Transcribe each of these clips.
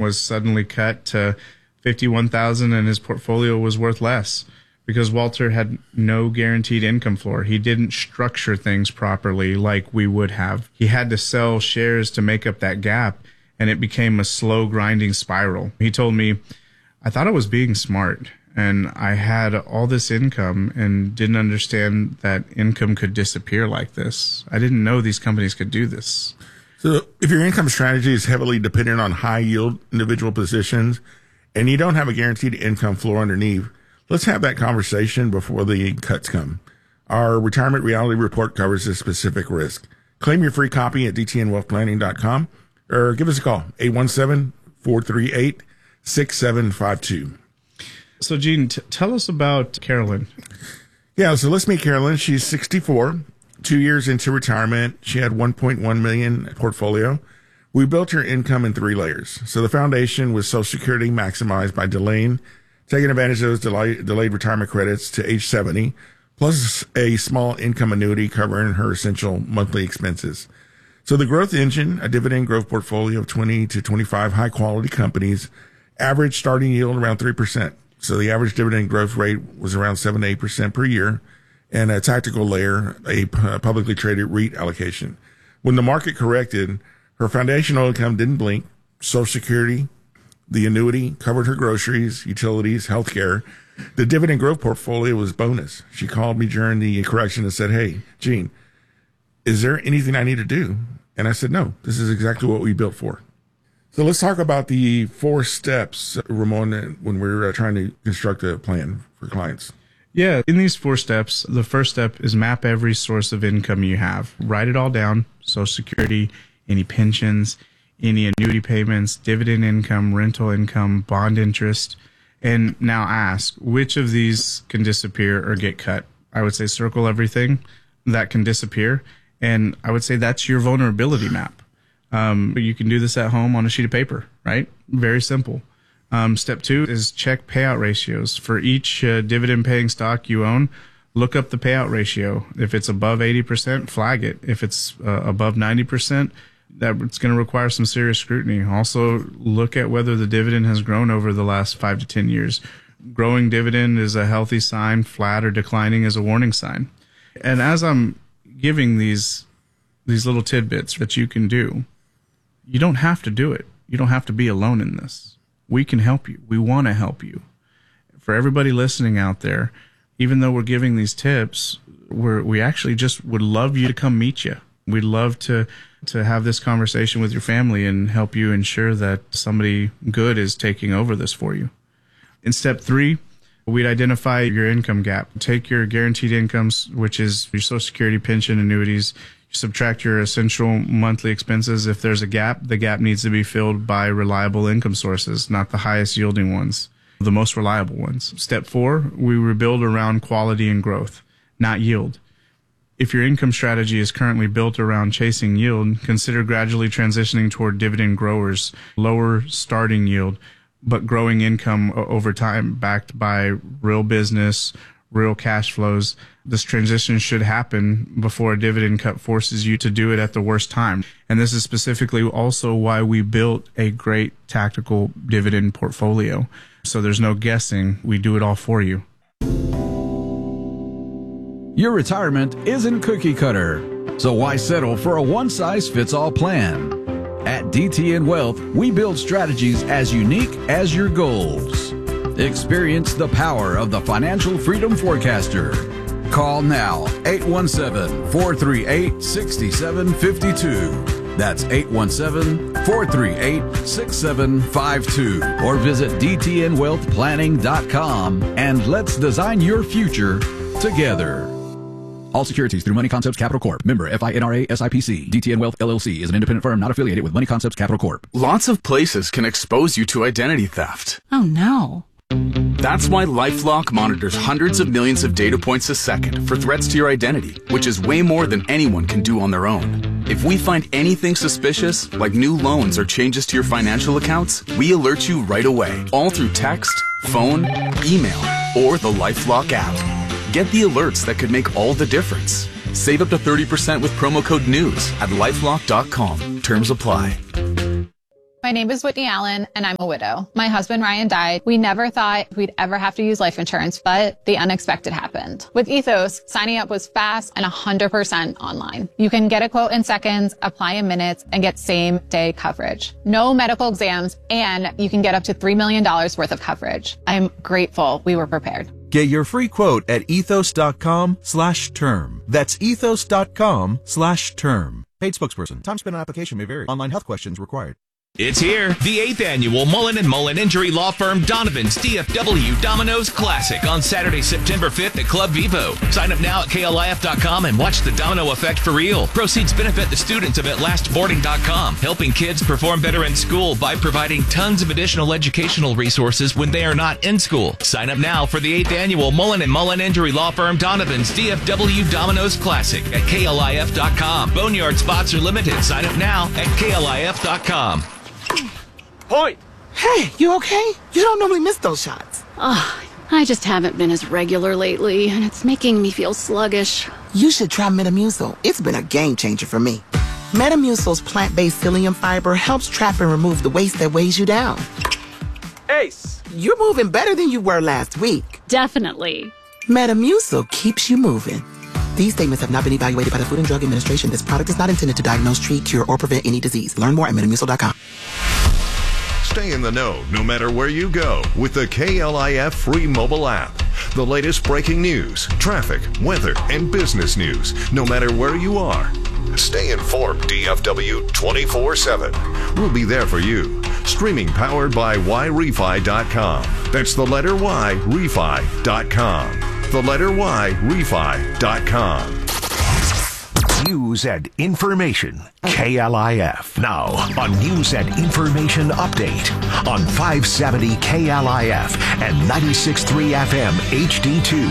was suddenly cut to $51,000 and his portfolio was worth less because Walter had no guaranteed income floor. He didn't structure things properly like we would have. He had to sell shares to make up that gap, and it became a slow grinding spiral. He told me, I thought I was being smart, and I had all this income and didn't understand that income could disappear like this. I didn't know these companies could do this. So if your income strategy is heavily dependent on high yield individual positions and you don't have a guaranteed income floor underneath, let's have that conversation before the cuts come. Our retirement reality report covers this specific risk. Claim your free copy at dtnwealthplanning.com or give us a call, 817-438-6752. So, Gene, tell us about Carolyn. Yeah, so let's meet Carolyn. She's 64, 2 years into retirement. She had $1.1 million portfolio. We built her income in 3 layers. So the foundation was Social Security maximized by taking advantage of those delayed retirement credits to age 70, plus a small income annuity covering her essential monthly expenses. So the growth engine, a dividend growth portfolio of 20 to 25 high quality companies, average starting yield around 3%. So the average dividend growth rate was around 7 to 8% per year, and a tactical layer, a publicly traded REIT allocation. When the market corrected, her foundational income didn't blink. Social Security, the annuity covered her groceries, utilities, healthcare. The dividend growth portfolio was bonus. She called me during the correction and said, hey, Gene, is there anything I need to do? And I said, no, this is exactly what we built for. So let's talk about the 4 steps, Ramon, when we're trying to construct a plan for clients. Yeah, in these 4 steps, the first step is map every source of income you have. Write it all down, Social Security, any pensions, any annuity payments, dividend income, rental income, bond interest, and now ask, which of these can disappear or get cut? I would say circle everything that can disappear, and I would say that's your vulnerability map. You can do this at home on a sheet of paper, right? Very simple. Step 2 is check payout ratios. For each dividend paying stock you own, look up the payout ratio. If it's above 80%, flag it. If it's above 90%, it's going to require some serious scrutiny. Also, look at whether the dividend has grown over the last 5 to 10 years. Growing dividend is a healthy sign. Flat or declining is a warning sign. And as I'm giving these little tidbits that you can do, you don't have to do it. You don't have to be alone in this. We can help you. We want to help you. For everybody listening out there, even though we're giving these tips, we actually just would love you to come meet you. We'd love to have this conversation with your family and help you ensure that somebody good is taking over this for you. In step 3, we'd identify your income gap. Take your guaranteed incomes, which is your Social Security, pension, annuities. You subtract your essential monthly expenses. If there's a gap, the gap needs to be filled by reliable income sources, not the highest yielding ones, the most reliable ones. Step 4, we rebuild around quality and growth, not yield. If your income strategy is currently built around chasing yield, consider gradually transitioning toward dividend growers, lower starting yield, but growing income over time, backed by real business, real cash flows. This transition should happen before a dividend cut forces you to do it at the worst time. And this is specifically also why we built a great tactical dividend portfolio. So there's no guessing. We do it all for you. Your retirement isn't cookie cutter, so why settle for a one-size-fits-all plan? At DTN Wealth, we build strategies as unique as your goals. Experience the power of the Financial Freedom Forecaster. Call now, 817-438-6752. That's 817-438-6752. Or visit dtnwealthplanning.com and let's design your future together. All securities through Money Concepts Capital Corp. Member FINRA SIPC. DTN Wealth LLC is an independent firm not affiliated with Money Concepts Capital Corp. Lots of places can expose you to identity theft. Oh no. That's why LifeLock monitors hundreds of millions of data points a second for threats to your identity, which is way more than anyone can do on their own. If we find anything suspicious, like new loans or changes to your financial accounts, we alert you right away, all through text, phone, email, or the LifeLock app. Get the alerts that could make all the difference. Save up to 30% with promo code NEWS at lifelock.com. Terms apply. My name is Whitney Allen, and I'm a widow. My husband, Ryan, died. We never thought we'd ever have to use life insurance, but the unexpected happened. With Ethos, signing up was fast and 100% online. You can get a quote in seconds, apply in minutes, and get same-day coverage. No medical exams, and you can get up to $3 million worth of coverage. I'm grateful we were prepared. Get your free quote at ethos.com/term. That's ethos.com/term. Paid spokesperson. Time spent on application may vary. Online health questions required. It's here, the 8th annual Mullen & Mullen injury law firm Donovan's DFW Dominoes Classic on Saturday, September 5th at Club Vivo. Sign up now at KLIF.com and watch the domino effect for real. Proceeds benefit the students of AtLastBoarding.com, helping kids perform better in school by providing tons of additional educational resources when they are not in school. Sign up now for the 8th annual Mullen & Mullen injury law firm Donovan's DFW Dominoes Classic at KLIF.com. Boneyard spots are limited. Sign up now at KLIF.com. Point! Hey, you okay? You don't normally miss those shots. I just haven't been as regular lately, and it's making me feel sluggish. You should try Metamucil. It's been a game changer for me. Metamucil's plant-based psyllium fiber helps trap and remove the waste that weighs you down. Ace! You're moving better than you were last week. Definitely. Metamucil keeps you moving. These statements have not been evaluated by the Food and Drug Administration. This product is not intended to diagnose, treat, cure, or prevent any disease. Learn more at Metamucil.com. Stay in the know no matter where you go with the KLIF free mobile app. The latest breaking news, traffic, weather, and business news, no matter where you are. Stay informed, DFW 24/7. We'll be there for you. Streaming powered by YRefi.com. That's the letter Y, refi.com. The letter Y, refi.com. News and information. KLIF. Now, on News and Information Update on 570 KLIF and 96.3 FM HD2.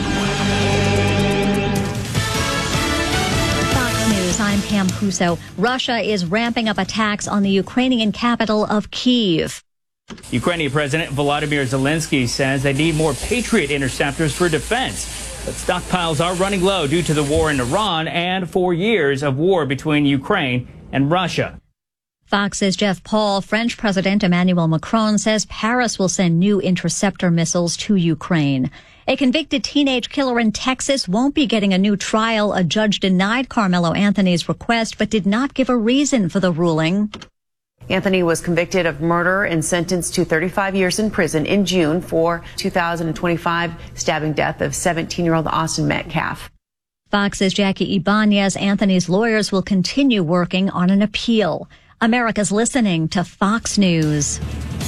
Fox News, I'm Pam Huso. Russia is ramping up attacks on the Ukrainian capital of Kyiv. Ukrainian President Volodymyr Zelensky says they need more Patriot interceptors for defense. But stockpiles are running low due to the war in Iran and 4 years of war between Ukraine and Russia. Fox's Jeff Paul. French President Emmanuel Macron says Paris will send new interceptor missiles to Ukraine. A convicted teenage killer in Texas won't be getting a new trial. A judge denied Carmelo Anthony's request but did not give a reason for the ruling. Anthony was convicted of murder and sentenced to 35 years in prison in June for 2025 stabbing death of 17-year-old Austin Metcalf. Fox's Jackie Ibanez. Anthony's lawyers will continue working on an appeal. America's listening to Fox News.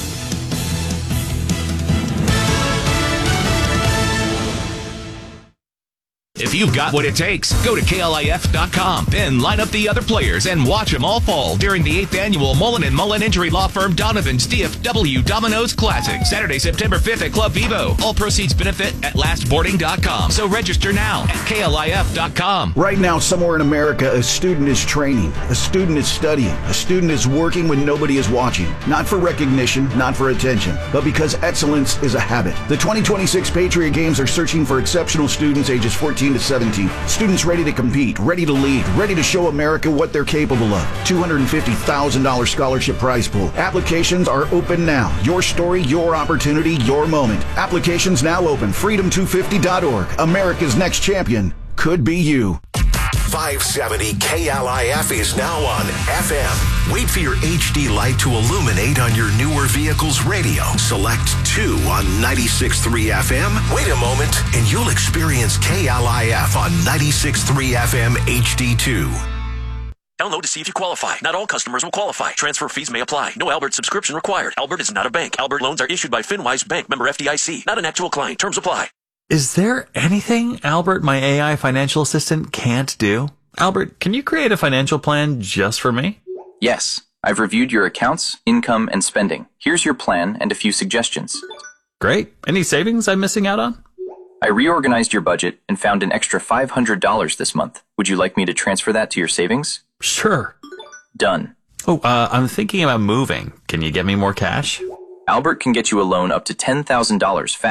If you've got what it takes, go to KLIF.com, then line up the other players and watch them all fall during the 8th annual Mullen & Mullen injury law firm Donovan's DFW Dominoes Classic, Saturday, September 5th at Club Vivo. All proceeds benefit AtLastBoarding.com, so register now at KLIF.com. Right now, somewhere in America, a student is training, a student is studying, a student is working when nobody is watching. Not for recognition, not for attention, but because excellence is a habit. The 2026 Patriot Games are searching for exceptional students ages 14 to 17. Students ready to compete, ready to lead, ready to show America what they're capable of. $250,000 scholarship prize pool. Applications are open now. Your story, your opportunity, your moment. Applications now open. Freedom250.org. America's next champion could be you. 570 KLIF is now on FM. Wait for your HD light to illuminate on your newer vehicle's radio. Select 2 on 96.3 FM. Wait a moment, and you'll experience KLIF on 96.3 FM HD2. Download to see if you qualify. Not all customers will qualify. Transfer fees may apply. No Albert subscription required. Albert is not a bank. Albert loans are issued by FinWise Bank, member FDIC. Not an actual client. Terms apply. Is there anything Albert, my AI financial assistant, can't do? Albert, can you create a financial plan just for me? Yes. I've reviewed your accounts, income, and spending. Here's your plan and a few suggestions. Great. Any savings I'm missing out on? I reorganized your budget and found an extra $500 this month. Would you like me to transfer that to your savings? Sure. Done. Oh, I'm thinking about moving. Can you get me more cash? Albert can get you a loan up to $10,000 fast.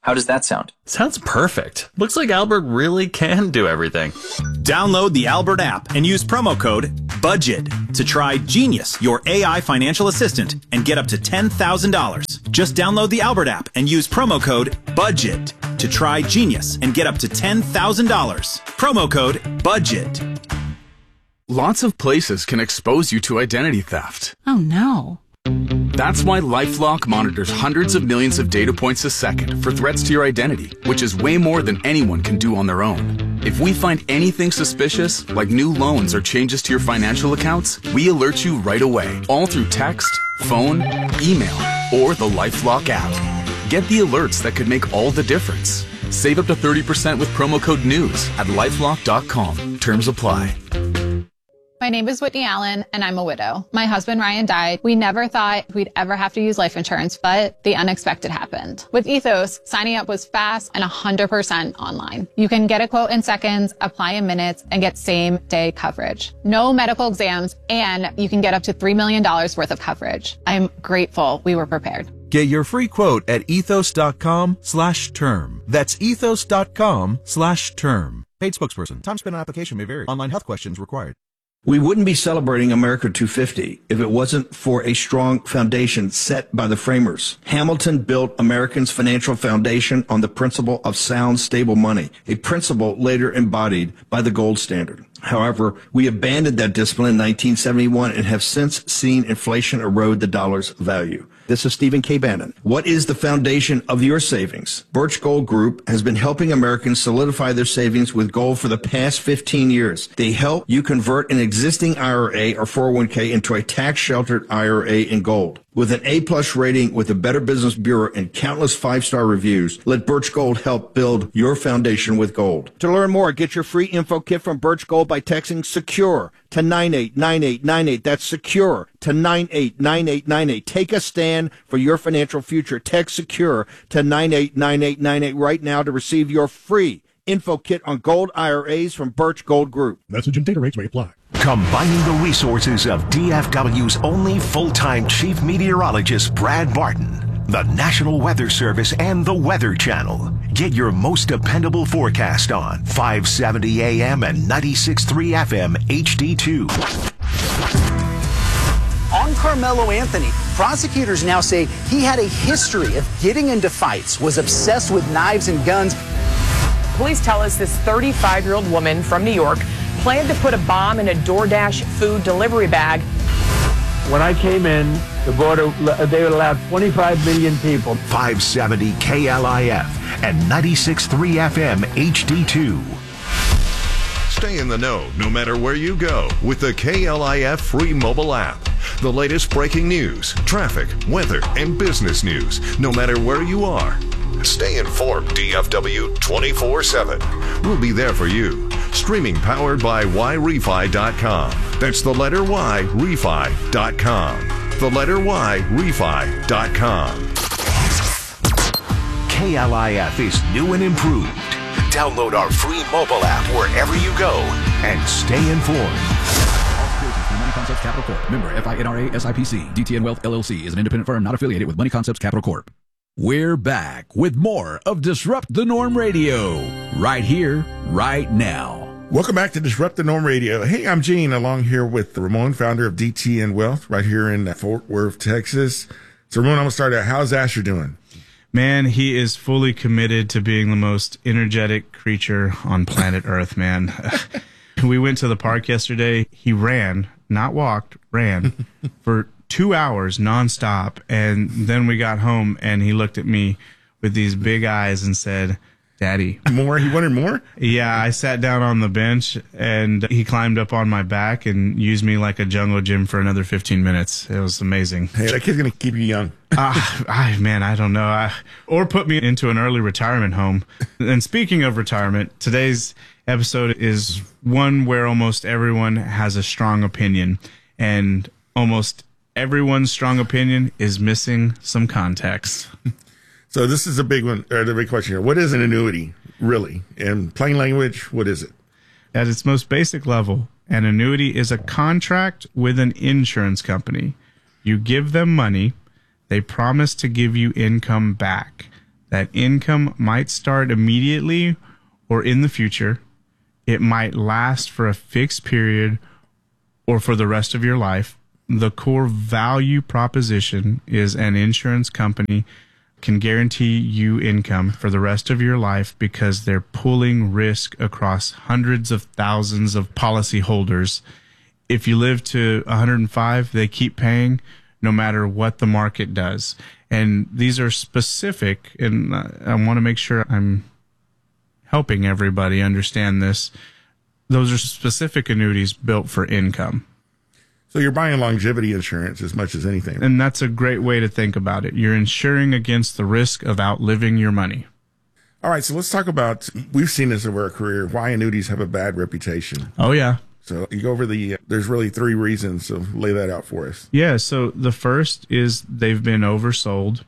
How does that sound? Sounds perfect. Looks like Albert really can do everything. Download the Albert app and use promo code BUDGET to try Genius, your AI financial assistant, and get up to $10,000. Just download the Albert app and use promo code BUDGET to try Genius and get up to $10,000. Promo code BUDGET. Lots of places can expose you to identity theft. Oh no. That's why LifeLock monitors hundreds of millions of data points a second for threats to your identity, which is way more than anyone can do on their own. If we find anything suspicious, like new loans or changes to your financial accounts, we alert you right away, all through text, phone, email, or the LifeLock app. Get the alerts that could make all the difference. Save up to 30% with promo code NEWS at LifeLock.com. Terms apply. My name is Whitney Allen, and I'm a widow. My husband, Ryan, died. We never thought we'd ever have to use life insurance, but the unexpected happened. With Ethos, signing up was fast and 100% online. You can get a quote in seconds, apply in minutes, and get same-day coverage. No medical exams, and you can get up to $3 million worth of coverage. I'm grateful we were prepared. Get your free quote at ethos.com/term. That's ethos.com/term. Paid spokesperson. Time spent on application may vary. Online health questions required. We wouldn't be celebrating America 250 if it wasn't for a strong foundation set by the framers. Hamilton built Americans' financial foundation on the principle of sound, stable money, a principle later embodied by the gold standard. However, we abandoned that discipline in 1971 and have since seen inflation erode the dollar's value. This is Stephen K. Bannon. What is the foundation of your savings? Birch Gold Group has been helping Americans solidify their savings with gold for the past 15 years. They help you convert an existing IRA or 401k into a tax-sheltered IRA in gold. With an A-plus rating with the Better Business Bureau and countless five-star reviews, let Birch Gold help build your foundation with gold. To learn more, get your free info kit from Birch Gold by texting SECURE to 989898. That's SECURE to 989898. Take a stand for your financial future. Text SECURE to 989898 right now to receive your free info kit on gold IRAs from Birch Gold Group. Message and data rates may apply. Combining the resources of DFW's only full-time chief meteorologist, Brad Barton, the National Weather Service, and the Weather Channel. Get your most dependable forecast on 570 AM and 96.3 FM HD2. On Carmelo Anthony, prosecutors now say he had a history of getting into fights, was obsessed with knives and guns. Police tell us this 35-year-old woman from New York planned to put a bomb in a DoorDash food delivery bag. When I came in, the border, they would allow 25 million people. 570 KLIF and 96.3 FM HD2. Stay in the know no matter where you go with the KLIF free mobile app. The latest breaking news, traffic, weather, and business news, no matter where you are. Stay informed, DFW 24/7. We'll be there for you. Streaming powered by YRefi.com. That's the letter Y, refi.com. The letter Y, refi.com. KLIF is new and improved. Download our free mobile app wherever you go and stay informed. Money Concepts Capital Corp. Member FINRA SIPC. DTN Wealth LLC is an independent firm not affiliated with Money Concepts Capital Corp. We're back with more of Disrupt the Norm Radio. Right here, right now. Welcome back to Disrupt the Norm Radio. Hey, I'm Gene, along here with Ramon, founder of DTN Wealth, right here in Fort Worth, Texas. So, Ramon, I'm going to start out. How's Asher doing? Man, he is fully committed to being the most energetic creature on planet Earth, man. We went to the park yesterday. He ran, not walked, ran for 2 hours nonstop. And then we got home and he looked at me with these big eyes and said, "Daddy." More? He wanted more? Yeah, I sat down on the bench and he climbed up on my back and used me like a jungle gym for another 15 minutes. It was amazing. Hey, that kid's going to keep you young. Man, I don't know. Or put me into an early retirement home. And speaking of retirement, today's episode is one where almost everyone has a strong opinion. And almost everyone's strong opinion is missing some context. So this is a big one, or the big question here. What is an annuity, really? In plain language, what is it? At its most basic level, an annuity is a contract with an insurance company. You give them money, they promise to give you income back. That income might start immediately or in the future. It might last for a fixed period or for the rest of your life. The core value proposition is an insurance company can guarantee you income for the rest of your life because they're pooling risk across hundreds of thousands of policyholders. If you live to 105, they keep paying no matter what the market does. And these are specific, and I want to make sure I'm helping everybody understand this. Those are specific annuities built for income. So you're buying longevity insurance as much as anything. And that's a great way to think about it. You're insuring against the risk of outliving your money. All right, so let's talk about, we've seen this over our career, why annuities have a bad reputation. Oh, yeah. So you go over there's really 3 reasons, so lay that out for us. Yeah, so the first is they've been oversold.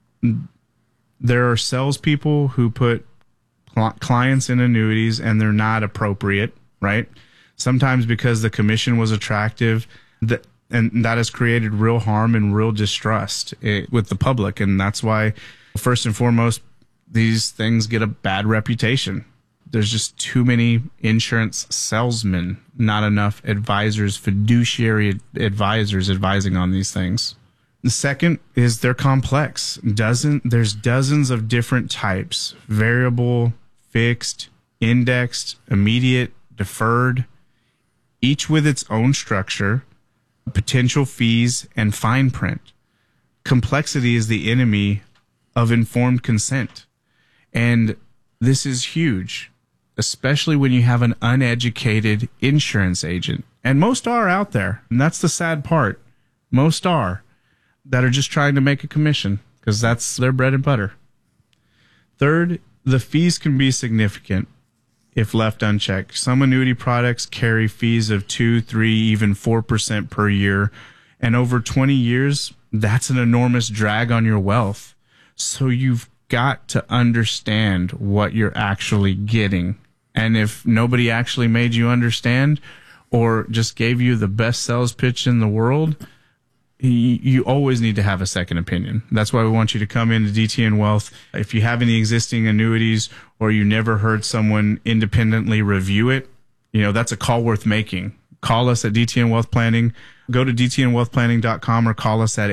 There are salespeople who put clients in annuities and they're not appropriate, right? Sometimes because the commission was attractive, and that has created real harm and real distrust with the public. And that's why, first and foremost, these things get a bad reputation. There's just too many insurance salesmen, not enough advisors, fiduciary advisors advising on these things. The second is they're complex. There's dozens of different types: variable, fixed, indexed, immediate, deferred, each with its own structure, potential fees, and fine print. Complexity is the enemy of informed consent. And this is huge, especially when you have an uneducated insurance agent. And most are out there. And that's the sad part. Most are that are just trying to make a commission because that's their bread and butter. Third, the fees can be significant if left unchecked. Some annuity products carry fees of 2, 3, even 4% per year. And over 20 years, that's an enormous drag on your wealth. So you've got to understand what you're actually getting. And if nobody actually made you understand or just gave you the best sales pitch in the world, you always need to have a second opinion. That's why we want you to come into DTN Wealth. If you have any existing annuities or you never heard someone independently review it, that's a call worth making. Call us at DTN Wealth Planning. Go to dtnwealthplanning.com or call us at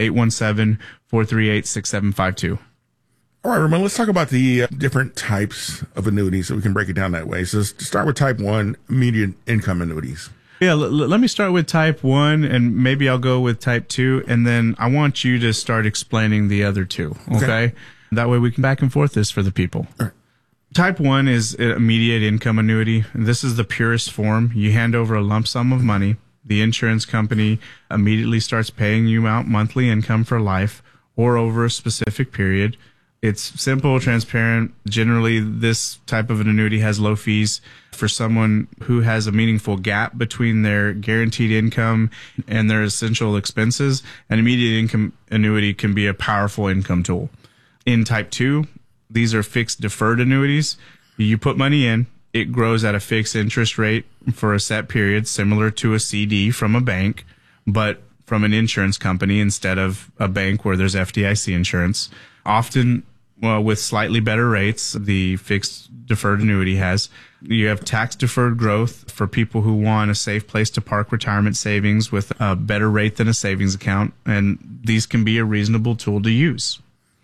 817-438-6752. All right, Ramon, let's talk about the different types of annuities so we can break it down that way. So to start with type 1, immediate income annuities. Yeah, let me start with type 1, and maybe I'll go with type 2, and then I want you to start explaining the other two, okay? That way we can back and forth this for the people. All right. Type 1 is an immediate income annuity. This is the purest form. You hand over a lump sum of money. The insurance company immediately starts paying you out monthly income for life or over a specific period. It's simple, transparent. Generally, this type of an annuity has low fees. For someone who has a meaningful gap between their guaranteed income and their essential expenses, an immediate income annuity can be a powerful income tool. In type 2, these are fixed deferred annuities. You put money in, it grows at a fixed interest rate for a set period, similar to a CD from a bank, but from an insurance company instead of a bank where there's FDIC insurance. Often, with slightly better rates, the fixed deferred annuity has. You have tax deferred growth for people who want a safe place to park retirement savings with a better rate than a savings account, and these can be a reasonable tool to use.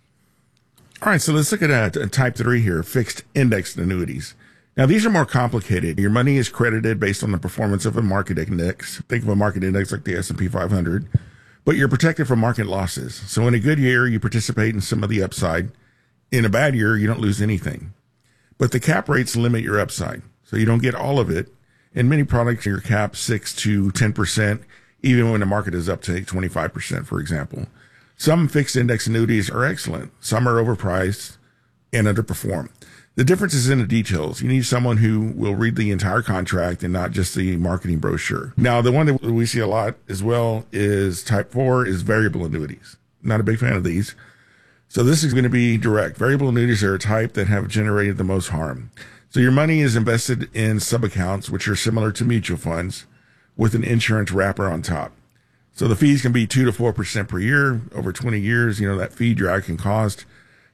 All right, so let's look at type 3 here, fixed indexed annuities. Now, these are more complicated. Your money is credited based on the performance of a market index. Think of a market index like the S&P 500, but you're protected from market losses. So in a good year, you participate in some of the upside. In a bad year, you don't lose anything. But the cap rates limit your upside, so you don't get all of it. In many products, you're capped 6 to 10%, even when the market is up to 25%, for example. Some fixed index annuities are excellent. Some are overpriced and underperform. The difference is in the details. You need someone who will read the entire contract and not just the marketing brochure. Now, the one that we see a lot as well is type 4 is variable annuities. Not a big fan of these. So this is going to be direct. Variable annuities are a type that have generated the most harm. So your money is invested in sub-accounts, which are similar to mutual funds, with an insurance wrapper on top. So the fees can be 2 to 4% per year. Over 20 years, that fee drag can cost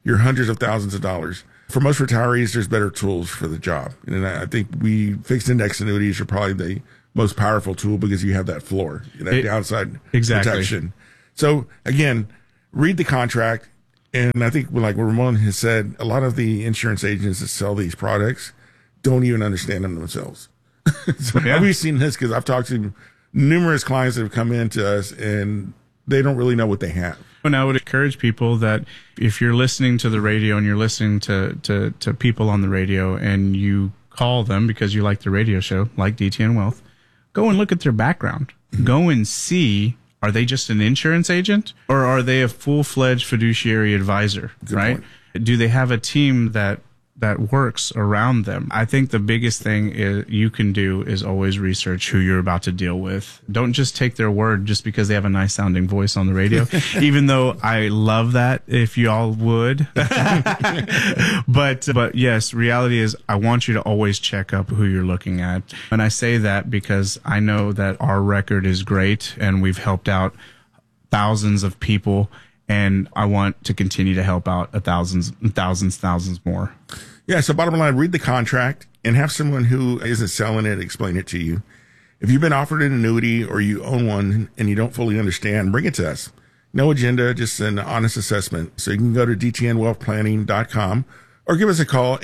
you're hundreds of thousands of dollars. For most retirees, there's better tools for the job. And I think fixed index annuities are probably the most powerful tool because you have that floor, that downside protection. So again, read the contract. And I think, like Ramon has said, a lot of the insurance agents that sell these products don't even understand them themselves. So we've seen this because I've talked to numerous clients that have come in to us and they don't really know what they have. And I would encourage people that if you're listening to the radio and you're listening to people on the radio and you call them because you like the radio show, like DTN Wealth, go and look at their background. Go and see, are they just an insurance agent or are they a full-fledged fiduciary advisor, right? Do they have a team that works around them? I think the biggest thing you can do is always research who you're about to deal with. Don't just take their word just because they have a nice sounding voice on the radio, even though I love that if you all would. But yes, reality is I want you to always check up who you're looking at. And I say that because I know that our record is great and we've helped out thousands of people. And I want to continue to help out thousands more. Yeah, so bottom line, read the contract and have someone who isn't selling it explain it to you. If you've been offered an annuity or you own one and you don't fully understand, bring it to us. No agenda, just an honest assessment. So you can go to dtnwealthplanning.com or give us a call,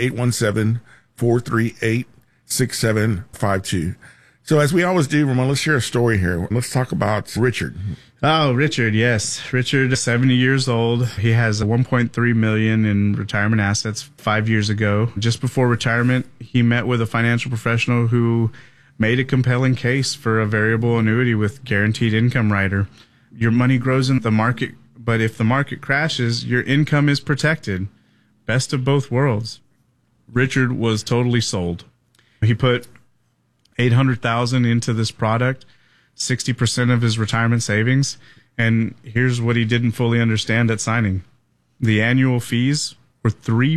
817-438-6752. So as we always do, Ramon, let's share a story here. Let's talk about Richard. Oh, Richard, yes. Richard is 70 years old. He has $1.3 million in retirement assets 5 years ago. Just before retirement, he met with a financial professional who made a compelling case for a variable annuity with guaranteed income rider. Your money grows in the market, but if the market crashes, your income is protected. Best of both worlds. Richard was totally sold. He put $800,000 into this product, 60% of his retirement savings. And here's what he didn't fully understand at signing. The annual fees were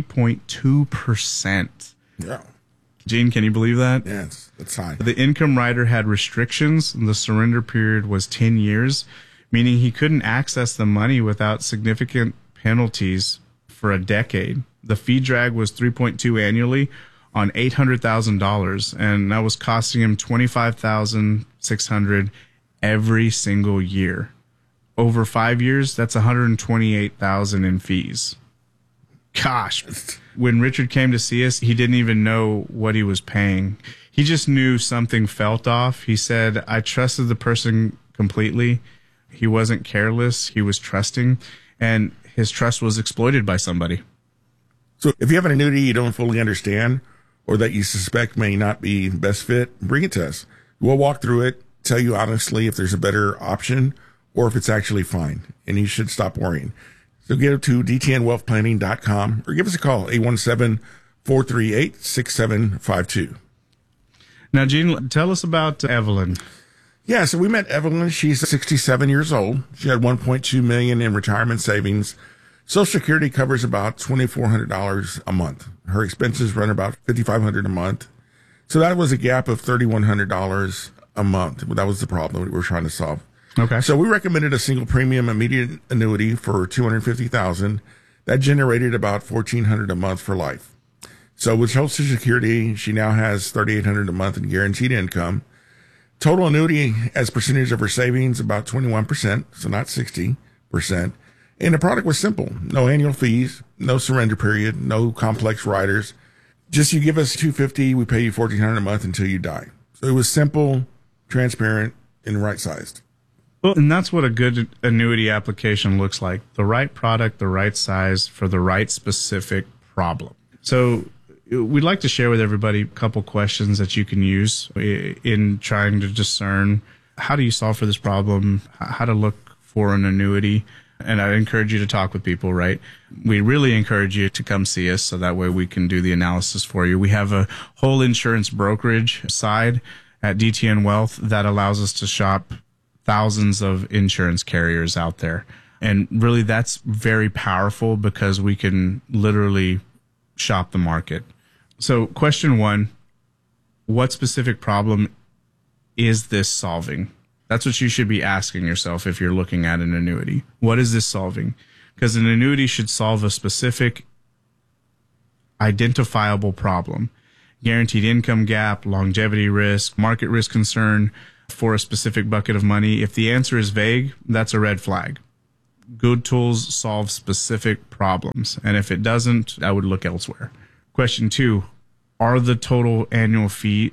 3.2%. Yeah. Gene, can you believe that? Yes, that's high. The income rider had restrictions. The surrender period was 10 years, meaning he couldn't access the money without significant penalties for a decade. The fee drag was 3.2 annually on $800,000, and that was costing him $25,600 every single year. Over 5 years, that's $128,000 in fees. Gosh, when Richard came to see us, he didn't even know what he was paying. He just knew something felt off. He said, I trusted the person completely. He wasn't careless. He was trusting, and his trust was exploited by somebody. So if you have an annuity you don't fully understand or that you suspect may not be best fit, bring it to us. We'll walk through it, tell you honestly if there's a better option or if it's actually fine, and you should stop worrying. So get to dtnwealthplanning.com or give us a call, 817-438-6752. Now, Gene, tell us about Evelyn. Yeah, so we met Evelyn. She's 67 years old. She had $1.2 million in retirement savings. Social Security covers about $2,400 a month. Her expenses run about $5,500 a month. So that was a gap of $3,100 a month. That was the problem we were trying to solve. Okay. So we recommended a single premium immediate annuity for $250,000. That generated about $1,400 a month for life. So with Social Security, she now has $3,800 a month in guaranteed income. Total annuity as percentage of her savings, about 21%, so not 60%. And the product was simple. No annual fees, no surrender period, no complex riders. Just you give us $250, we pay you $1,400 a month until you die. So it was simple, transparent, and right-sized. Well, and that's what a good annuity application looks like. The right product, the right size for the right specific problem. So we'd like to share with everybody a couple questions that you can use in trying to discern how do you solve for this problem, how to look for an annuity. And I encourage you to talk with people, right? We really encourage you to come see us so that way we can do the analysis for you. We have a whole insurance brokerage side at DTN Wealth that allows us to shop thousands of insurance carriers out there. And really that's very powerful because we can literally shop the market. So question one, what specific problem is this solving? That's what you should be asking yourself if you're looking at an annuity. What is this solving? because an annuity should solve a specific identifiable problem. Guaranteed income gap, longevity risk, market risk concern for a specific bucket of money. If the answer is vague, that's a red flag. Good tools solve specific problems. And if it doesn't, I would look elsewhere. Question 2, what are the total annual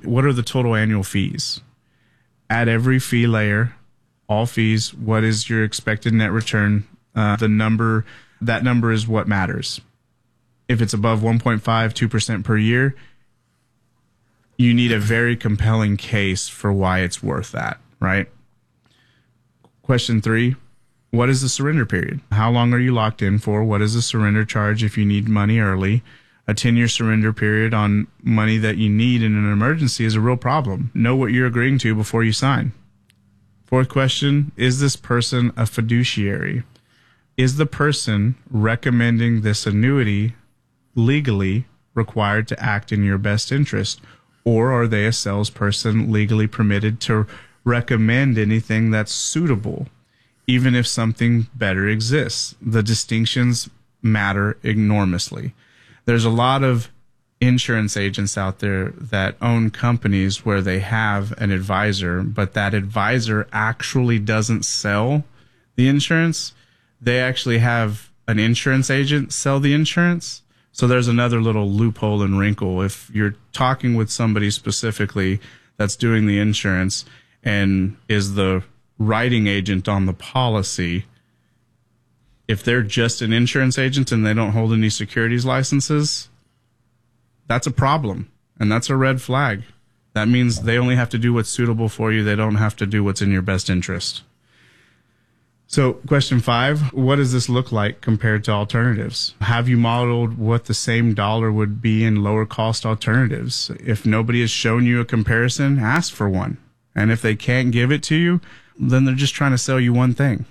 fees? At every fee layer, all fees, what is your expected net return? That number is what matters. If it's above 1.5, 2% per year, you need a very compelling case for why it's worth that, right? Question 3, what is the surrender period? How long are you locked in for? What is the surrender charge if you need money early? A 10-year surrender period on money that you need in an emergency is a real problem. Know what you're agreeing to before you sign. 4th question, is this person a fiduciary? Is the person recommending this annuity legally required to act in your best interest? Or are they a salesperson legally permitted to recommend anything that's suitable, even if something better exists? The distinctions matter enormously. There's a lot of insurance agents out there that own companies where they have an advisor, but that advisor actually doesn't sell the insurance. They actually have an insurance agent sell the insurance. So there's another little loophole and wrinkle. If you're talking with somebody specifically that's doing the insurance and is the writing agent on the policy, if they're just an insurance agent and they don't hold any securities licenses, that's a problem. And that's a red flag. That means they only have to do what's suitable for you. They don't have to do what's in your best interest. So question 5, what does this look like compared to alternatives? Have you modeled what the same dollar would be in lower cost alternatives? If nobody has shown you a comparison, ask for one. And if they can't give it to you, then they're just trying to sell you one thing.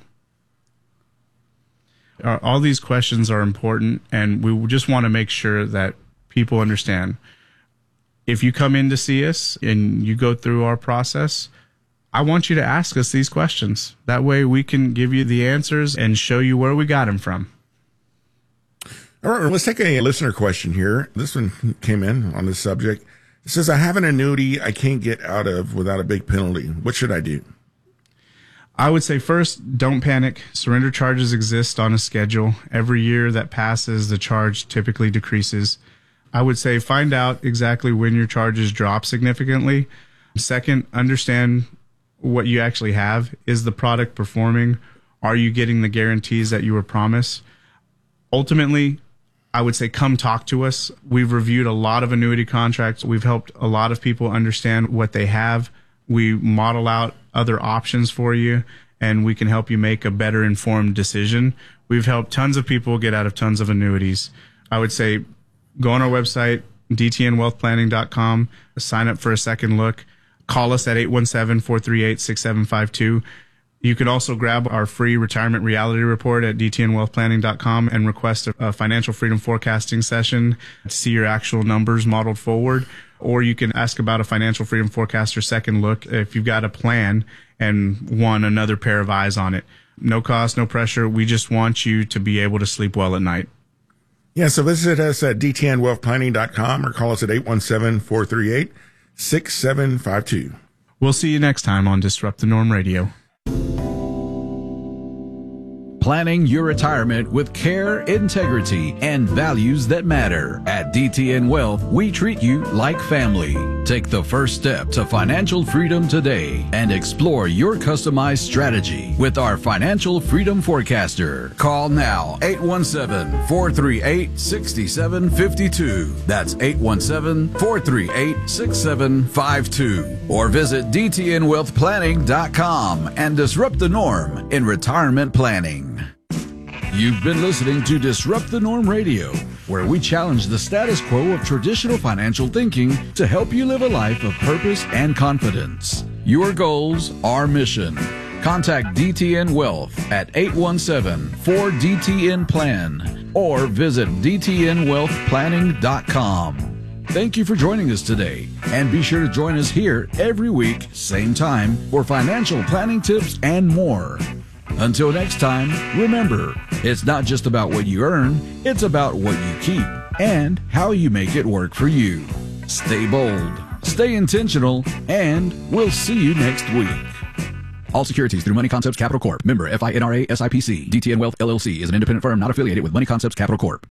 All these questions are important, and we just want to make sure that people understand. If you come in to see us and you go through our process, I want you to ask us these questions. That way we can give you the answers and show you where we got them from. All right, let's take a listener question here. This one came in on this subject. It says, I have an annuity I can't get out of without a big penalty. What should I do? I would say first, don't panic. Surrender charges exist on a schedule. Every year that passes, the charge typically decreases. I would say find out exactly when your charges drop significantly. Second, understand what you actually have. Is the product performing? Are you getting the guarantees that you were promised? Ultimately, I would say come talk to us. We've reviewed a lot of annuity contracts. We've helped a lot of people understand what they have. We model out other options for you, and we can help you make a better informed decision. We've helped tons of people get out of tons of annuities. I would say go on our website, dtnwealthplanning.com, sign up for a second look. Call us at 817-438-6752. You can also grab our free retirement reality report at dtnwealthplanning.com and request a financial freedom forecasting session to see your actual numbers modeled forward. Or you can ask about a financial freedom forecaster second look if you've got a plan and want another pair of eyes on it. No cost, no pressure. We just want you to be able to sleep well at night. Yeah, so visit us at dtnwealthplanning.com or call us at 817-438-6752. We'll see you next time on Disrupt the Norm Radio. Planning your retirement with care, integrity, and values that matter. At DTN Wealth, we treat you like family. Take the first step to financial freedom today and explore your customized strategy with our Financial Freedom Forecaster. Call now, 817-438-6752. That's 817-438-6752. Or visit dtnwealthplanning.com and disrupt the norm in retirement planning. You've been listening to Disrupt the Norm Radio, where we challenge the status quo of traditional financial thinking to help you live a life of purpose and confidence. Your goals, our mission. Contact DTN Wealth at 817-4DTN-PLAN or visit dtnwealthplanning.com. Thank you for joining us today, and be sure to join us here every week, same time, for financial planning tips and more. Until next time, remember, it's not just about what you earn, it's about what you keep and how you make it work for you. Stay bold, stay intentional, and we'll see you next week. All securities through Money Concepts Capital Corp. Member FINRA SIPC. DTN Wealth LLC is an independent firm not affiliated with Money Concepts Capital Corp.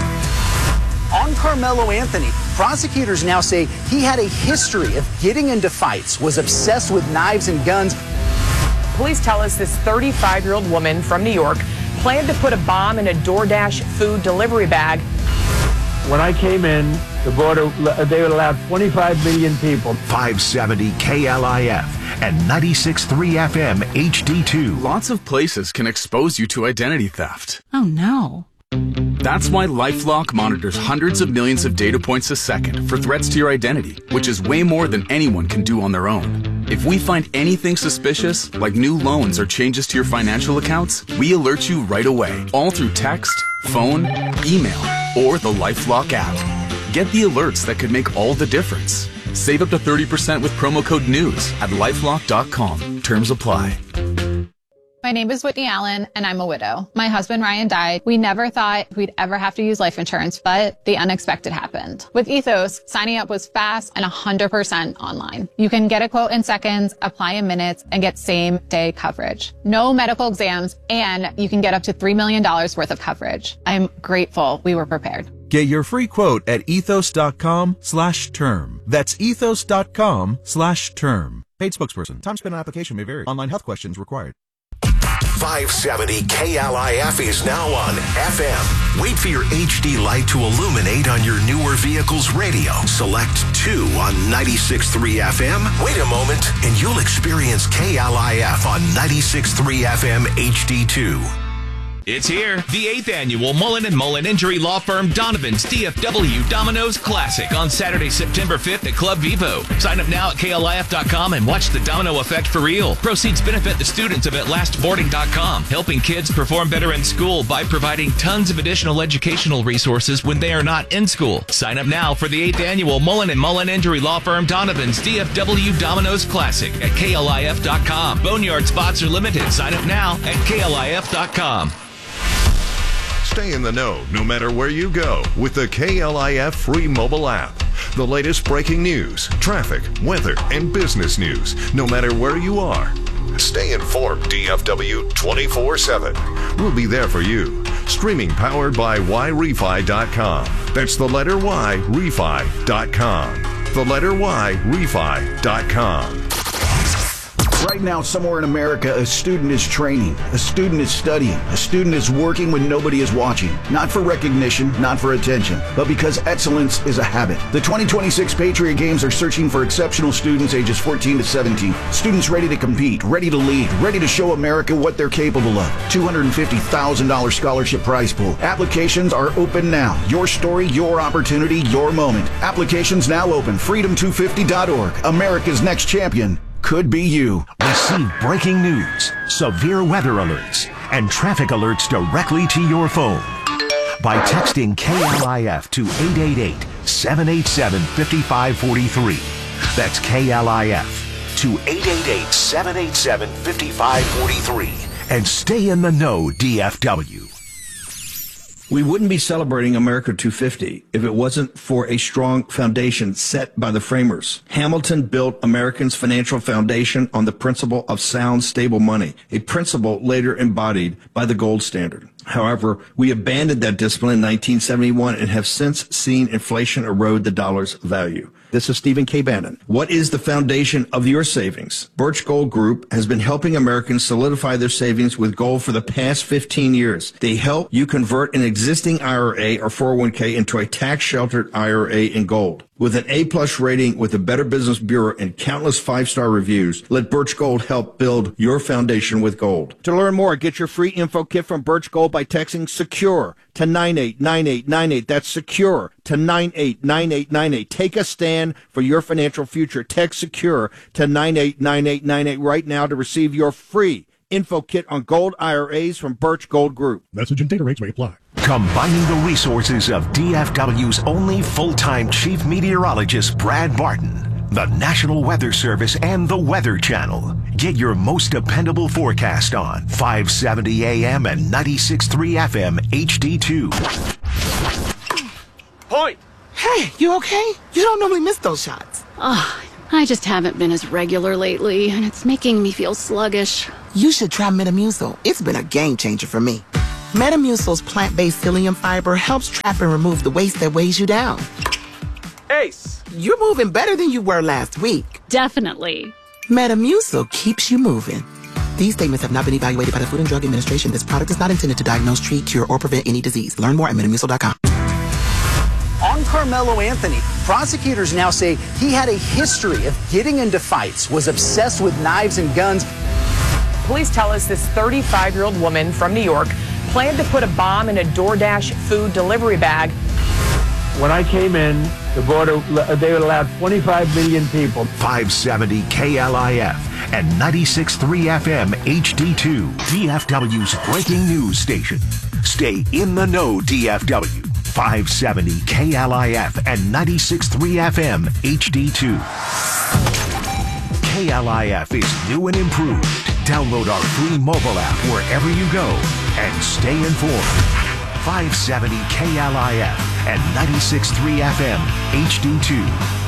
On Carmelo Anthony, prosecutors now say he had a history of getting into fights, was obsessed with knives and guns. Police tell us this 35-year-old woman from New York planned to put a bomb in a DoorDash food delivery bag. When I came in, the border, they would allow 25 million people. 570 KLIF and 96.3 FM HD2. Lots of places can expose you to identity theft. Oh no. That's why LifeLock monitors hundreds of millions of data points a second for threats to your identity, which is way more than anyone can do on their own. If we find anything suspicious, like new loans or changes to your financial accounts, we alert you right away, all through text, phone, email, or the LifeLock app. Get the alerts that could make all the difference. Save up to 30% with promo code NEWS at LifeLock.com. Terms apply. My name is Whitney Allen, and I'm a widow. My husband, Ryan, died. We never thought we'd ever have to use life insurance, but the unexpected happened. With Ethos, signing up was fast and 100% online. You can get a quote in seconds, apply in minutes, and get same-day coverage. No medical exams, and you can get up to $3 million worth of coverage. I'm grateful we were prepared. Get your free quote at ethos.com/term. That's ethos.com/term. Paid spokesperson. Time spent on application may vary. Online health questions required. 570 KLIF is now on FM. Wait for your HD light to illuminate on your newer vehicle's radio. Select 2 on 96.3 FM. Wait a moment, and you'll experience KLIF on 96.3 FM HD2. It's here, the 8th annual Mullen & Mullen Injury Law Firm Donovan's DFW Domino's Classic on Saturday, September 5th at Club Vivo. Sign up now at KLIF.com and watch the domino effect for real. Proceeds benefit the students of AtLastBoarding.com, helping kids perform better in school by providing tons of additional educational resources when they are not in school. Sign up now for the 8th annual Mullen & Mullen Injury Law Firm Donovan's DFW Domino's Classic at KLIF.com. Boneyard spots are limited. Sign up now at KLIF.com. Stay in the know no matter where you go with the KLIF free mobile app. The latest breaking news, traffic, weather, and business news, no matter where you are. Stay informed, DFW 24/7. We'll be there for you. Streaming powered by YRefi.com. That's the letter Y, refi.com. The letter Y, refi.com. Right now, somewhere in America, a student is training, a student is studying, a student is working when nobody is watching. Not for recognition, not for attention, but because excellence is a habit. The 2026 Patriot Games are searching for exceptional students ages 14 to 17. Students ready to compete, ready to lead, ready to show America what they're capable of. $250,000 scholarship prize pool. Applications are open now. Your story, your opportunity, your moment. Applications now open. Freedom250.org. America's next champion could be you. Receive breaking news, severe weather alerts, and traffic alerts directly to your phone by texting KLIF to 888-787-5543. That's KLIF to 888-787-5543. And stay in the know, DFW. We wouldn't be celebrating America 250 if it wasn't for a strong foundation set by the framers. Hamilton built Americans' financial foundation on the principle of sound, stable money, a principle later embodied by the gold standard. However, we abandoned that discipline in 1971 and have since seen inflation erode the dollar's value. This is Stephen K. Bannon. What is the foundation of your savings? Birch Gold Group has been helping Americans solidify their savings with gold for the past 15 years. They help you convert an existing IRA or 401k into a tax-sheltered IRA in gold. With an A-plus rating with the Better Business Bureau and countless five-star reviews, let Birch Gold help build your foundation with gold. To learn more, get your free info kit from Birch Gold by texting SECURE to 989898. That's SECURE to 989898. Take a stand for your financial future. Text SECURE to 989898 right now to receive your free info kit on gold IRAs from Birch Gold Group. Message and data rates may apply. Combining the resources of DFW's only full-time chief meteorologist, Brad Martin, the National Weather Service, and the Weather Channel. Get your most dependable forecast on 570 AM and 96.3 FM HD2. Point! Hey, you okay? You don't normally miss those shots. Oh, I just haven't been as regular lately, and it's making me feel sluggish. You should try Metamucil. It's been a game changer for me. Metamucil's plant-based psyllium fiber helps trap and remove the waste that weighs you down. Ace, you're moving better than you were last week. Definitely. Metamucil keeps you moving. These statements have not been evaluated by the Food and Drug Administration. This product is not intended to diagnose, treat, cure, or prevent any disease. Learn more at Metamucil.com. On Carmelo Anthony, prosecutors now say he had a history of getting into fights, was obsessed with knives and guns. Police tell us this 35-year-old woman from New York planned to put a bomb in a DoorDash food delivery bag. When I came in, the border, they would allow 25 million people. 570 KLIF and 96.3 FM HD2, DFW's breaking news station. Stay in the know, DFW. 570 KLIF and 96.3 FM HD2. KLIF is new and improved. Download our free mobile app wherever you go and stay informed. 570 KLIF and 96.3 FM HD2.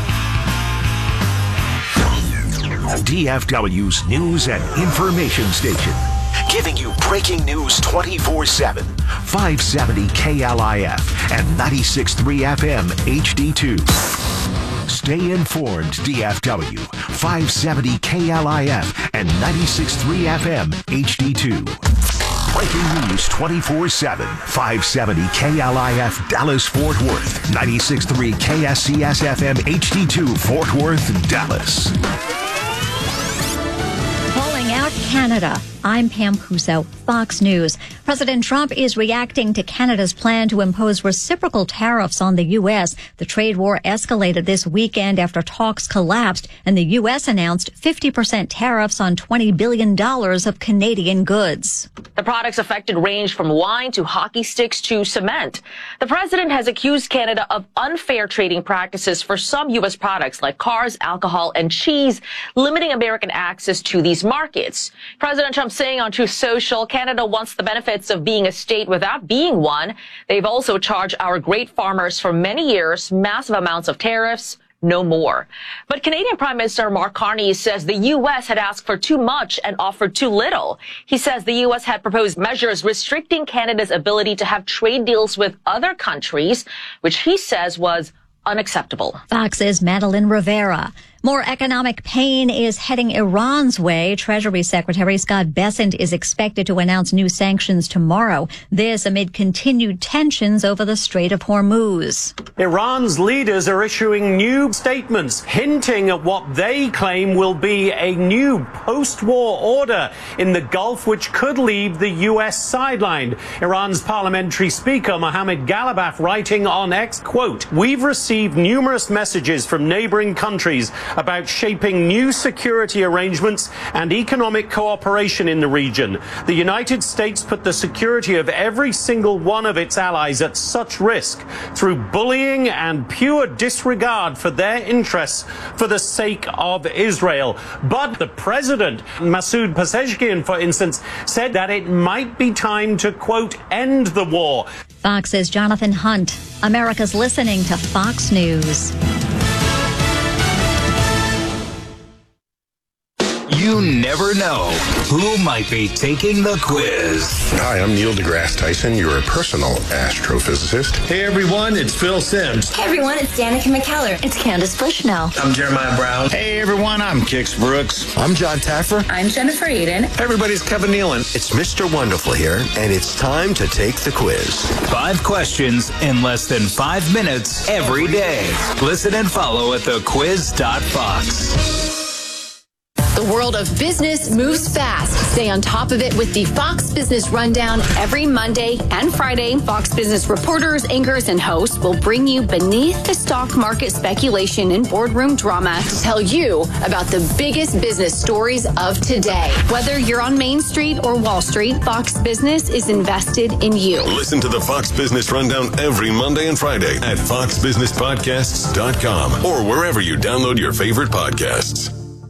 DFW's news and information station. Giving you breaking news 24/7. 570 KLIF and 96.3 FM HD2. Stay informed, DFW. 570 KLIF and 96.3 FM HD2. Breaking news 24/7. 570 KLIF Dallas Fort Worth. 96.3 KSCS FM HD2 Fort Worth, Dallas. Calling out Canada. I'm Pam Puso, Fox News. President Trump is reacting to Canada's plan to impose reciprocal tariffs on the U.S. The trade war escalated this weekend after talks collapsed, and the U.S. announced 50% tariffs on $20 billion of Canadian goods. The products affected range from wine to hockey sticks to cement. The president has accused Canada of unfair trading practices for some U.S. products like cars, alcohol, and cheese, limiting American access to these markets. President Trump saying on Truth Social, Canada wants the benefits of being a state without being one. They've also charged our great farmers for many years massive amounts of tariffs. No more. But Canadian Prime Minister Mark Carney says the U.S. had asked for too much and offered too little. He says the U.S. had proposed measures restricting Canada's ability to have trade deals with other countries, which he says was unacceptable. Fox's Madeline Rivera. More economic pain is heading Iran's way. Treasury Secretary Scott Bessent is expected to announce new sanctions tomorrow. This amid continued tensions over the Strait of Hormuz. Iran's leaders are issuing new statements hinting at what they claim will be a new post-war order in the Gulf, which could leave the U.S. sidelined. Iran's parliamentary speaker Mohammad Ghalibaf writing on X, quote, "We've received numerous messages from neighboring countries about shaping new security arrangements and economic cooperation in the region. The United States put the security of every single one of its allies at such risk through bullying and pure disregard for their interests for the sake of Israel." But the president, Masoud Pezeshkian, for instance, said that it might be time to, quote, end the war. Fox's Jonathan Hunt. America's listening to Fox News. You never know who might be taking the quiz. Hi, I'm Neil deGrasse Tyson, your personal astrophysicist. Hey everyone, it's Phil Simms. Hey everyone, it's Danica McKellar. It's Candace Bushnell. I'm Jeremiah Brown. Hey everyone, I'm Kix Brooks. I'm John Taffer. I'm Jennifer Eden. Hey everybody, it's Kevin Nealon. It's Mr. Wonderful here, and it's time to take the quiz. 5 questions in less than 5 minutes every day. Listen and follow at thequiz.fox. The world of business moves fast. Stay on top of it with the Fox Business Rundown every Monday and Friday. Fox Business reporters, anchors, and hosts will bring you beneath the stock market speculation and boardroom drama to tell you about the biggest business stories of today. Whether you're on Main Street or Wall Street, Fox Business is invested in you. Listen to the Fox Business Rundown every Monday and Friday at foxbusinesspodcasts.com or wherever you download your favorite podcasts.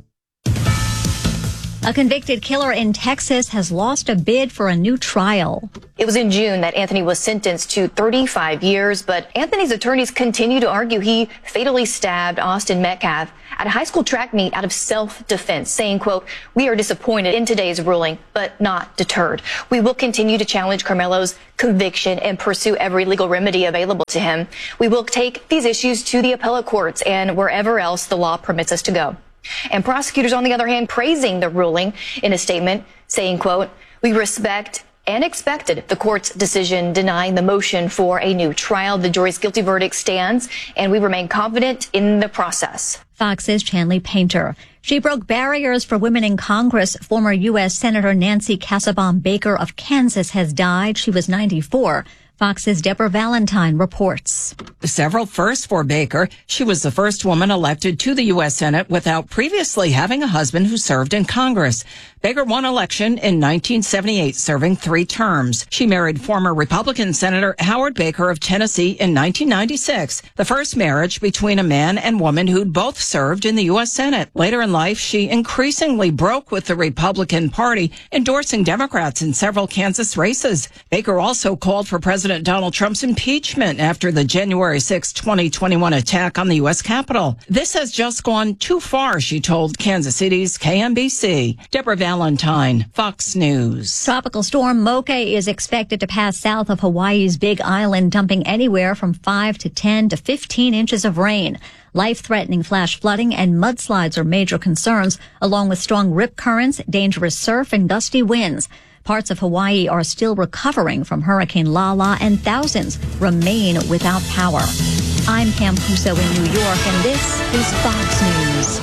A convicted killer in Texas has lost a bid for a new trial. It was in June that Anthony was sentenced to 35 years, but Anthony's attorneys continue to argue he fatally stabbed Austin Metcalf at a high school track meet out of self-defense, saying, quote, "We are disappointed in today's ruling, but not deterred. We will continue to challenge Carmelo's conviction and pursue every legal remedy available to him. We will take these issues to the appellate courts and wherever else the law permits us to go." And prosecutors, on the other hand, praising the ruling in a statement, saying, quote, "We respect and expected the court's decision denying the motion for a new trial. The jury's guilty verdict stands, and we remain confident in the process." Fox's Chanley Painter. She broke barriers for women in Congress. Former U.S. Senator Nancy Kassebaum Baker of Kansas has died. She was 94. Fox's Deborah Valentine reports. Several firsts for Baker. She was the first woman elected to the U.S. Senate without previously having a husband who served in Congress. Baker won election in 1978, serving 3 terms. She married former Republican Senator Howard Baker of Tennessee in 1996, the first marriage between a man and woman who'd both served in the U.S. Senate. Later in life, she increasingly broke with the Republican Party, endorsing Democrats in several Kansas races. Baker also called for President Donald Trump's impeachment after the January 6, 2021 attack on the U.S. Capitol. "This has just gone too far," she told Kansas City's KMBC. Deborah Valentine, Fox News. Tropical storm Mocha is expected to pass south of Hawaii's Big Island, dumping anywhere from 5 to 10 to 15 inches of rain. Life-threatening flash flooding and mudslides are major concerns, along with strong rip currents, dangerous surf, and gusty winds. Parts of Hawaii are still recovering from Hurricane Lala, and thousands remain without power. I'm Pam Puso in New York, and this is Fox News.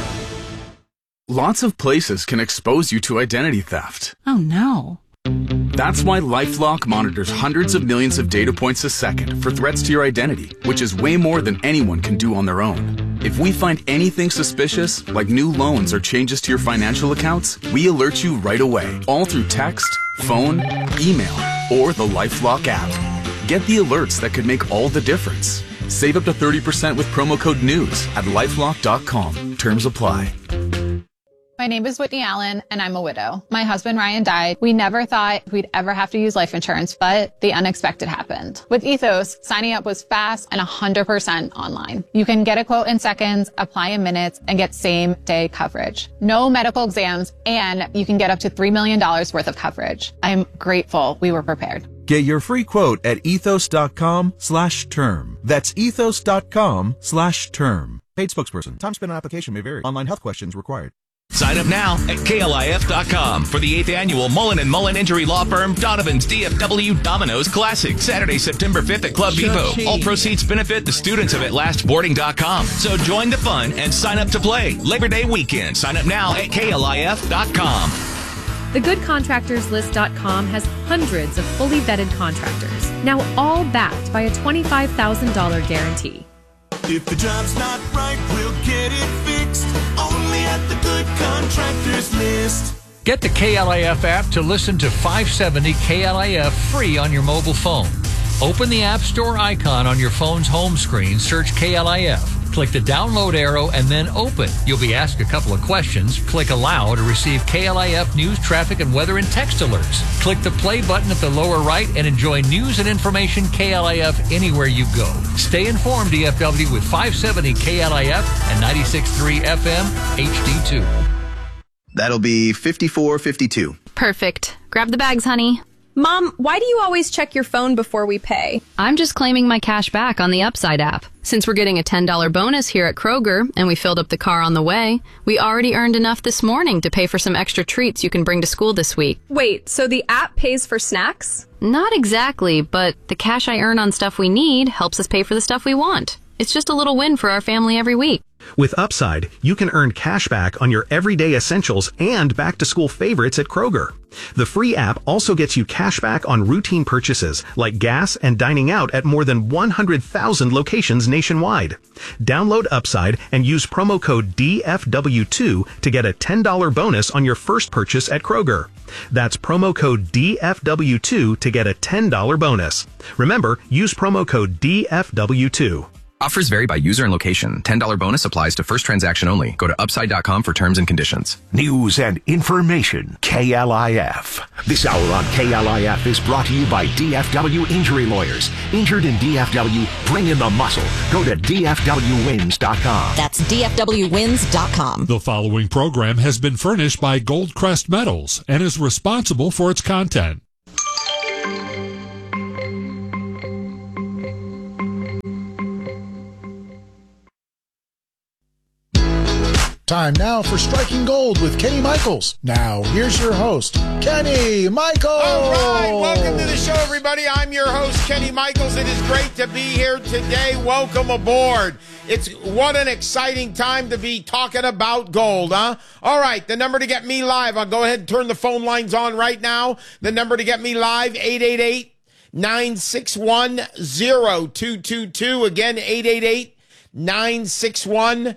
Lots of places can expose you to identity theft. Oh, no. That's why LifeLock monitors hundreds of millions of data points a second for threats to your identity, which is way more than anyone can do on their own. If we find anything suspicious, like new loans or changes to your financial accounts, we alert you right away, all through text, phone, email, or the LifeLock app. Get the alerts that could make all the difference. Save up to 30% with promo code NEWS at LifeLock.com. Terms apply. My name is Whitney Allen, and I'm a widow. My husband, Ryan, died. We never thought we'd ever have to use life insurance, but the unexpected happened. With Ethos, signing up was fast and 100% online. You can get a quote in seconds, apply in minutes, and get same-day coverage. No medical exams, and you can get up to $3 million worth of coverage. I'm grateful we were prepared. Get your free quote at ethos.com/term. That's ethos.com/term. Paid spokesperson. Time spent on application may vary. Online health questions required. Sign up now at KLIF.com for the 8th annual Mullen & Mullen injury law firm Donovan's DFW Domino's Classic, Saturday, September 5th at Club Vivo. All proceeds benefit the students of AtLastBoarding.com. So join the fun and sign up to play Labor Day weekend. Sign up now at KLIF.com. TheGoodContractorsList.com has hundreds of fully vetted contractors, now all backed by a $25,000 guarantee. If the job's not right, we'll get it fixed. Only at the Good Contractors List. Get the KLIF app to listen to 570 KLIF free on your mobile phone. Open the App Store icon on your phone's home screen, search KLIF. Click the download arrow and then open. You'll be asked a couple of questions. Click allow to receive KLIF news, traffic, and weather and text alerts. Click the play button at the lower right and enjoy news and information KLIF anywhere you go. Stay informed, DFW, with 570 KLIF and 96.3 FM HD2. That'll be 54.52. Perfect. Grab the bags, honey. Mom, why do you always check your phone before we pay? I'm just claiming my cash back on the Upside app. Since we're getting a $10 bonus here at Kroger, and we filled up the car on the way, we already earned enough this morning to pay for some extra treats you can bring to school this week. Wait, so the app pays for snacks? Not exactly, but the cash I earn on stuff we need helps us pay for the stuff we want. It's just a little win for our family every week. With Upside, you can earn cash back on your everyday essentials and back-to-school favorites at Kroger. The free app also gets you cash back on routine purchases like gas and dining out at more than 100,000 locations nationwide. Download Upside and use promo code DFW2 to get a $10 bonus on your first purchase at Kroger. That's promo code DFW2 to get a $10 bonus. Remember, use promo code DFW2. Offers vary by user and location. $10 bonus applies to first transaction only. Go to upside.com for terms and conditions. News and information. KLIF. This hour on KLIF is brought to you by DFW Injury Lawyers. Injured in DFW, bring in the muscle. Go to DFWWins.com. That's DFWWins.com. The following program has been furnished by Goldcrest Metals and is responsible for its content. Time now for Striking Gold with Kenny Michaels. Now, here's your host, Kenny Michaels. All right, welcome to the show, everybody. I'm your host, Kenny Michaels. It is great to be here today. Welcome aboard. What an exciting time to be talking about gold, huh? All right, the number to get me live, I'll go ahead and turn the phone lines on right now. The number to get me live, 888-961-0222. Again, 888-961-0222.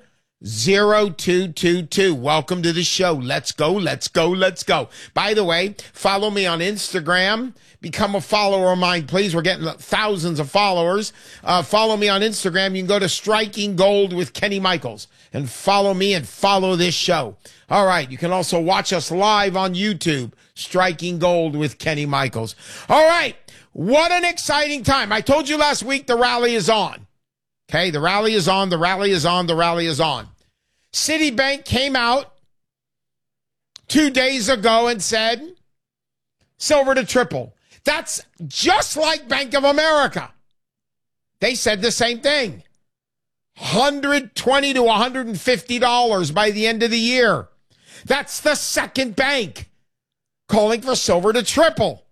0222. Welcome to the show. Let's go, let's go, let's go. By the way, follow me on Instagram. Become a follower of mine, please. We're getting thousands of followers. Follow me on Instagram. You can go to Striking Gold with Kenny Michaels and follow me and follow this show. All right. You can also watch us live on YouTube. Striking Gold with Kenny Michaels. All right. What an exciting time. I told you last week the rally is on. Okay. The rally is on. The rally is on. The rally is on. Citibank came out 2 days ago and said, silver to triple. That's just like Bank of America. They said the same thing. $120 to $150 by the end of the year. That's the second bank calling for silver to triple.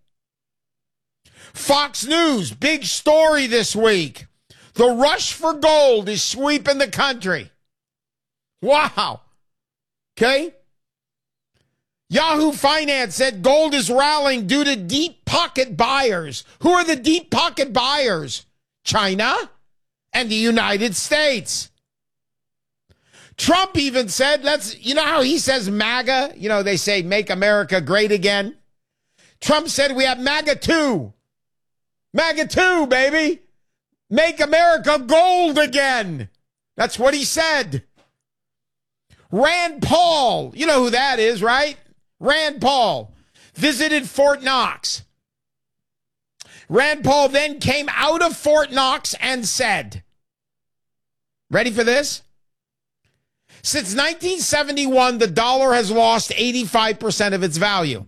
Fox News, big story this week. The rush for gold is sweeping the country. Wow. Okay. Yahoo Finance said gold is rallying due to deep pocket buyers. Who are the deep pocket buyers? China and the United States. Trump even said, you know how he says MAGA? You know, they say make America great again. Trump said we have MAGA 2. MAGA 2, baby. Make America gold again. That's what he said. Rand Paul, you know who that is, right? Rand Paul visited Fort Knox. Rand Paul then came out of Fort Knox and said, ready for this? Since 1971, the dollar has lost 85% of its value.